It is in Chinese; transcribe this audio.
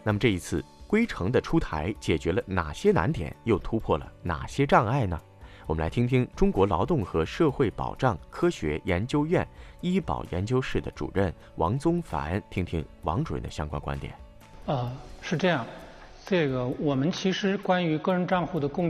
那么这一次规程的出台解决了哪些难点，又突破了哪些障碍呢？我们来听听中国劳动和社会保障科学研究院医保研究室的主任王宗凡，听听王主任的相关观点。 是这样，我们其实关于个人账户的共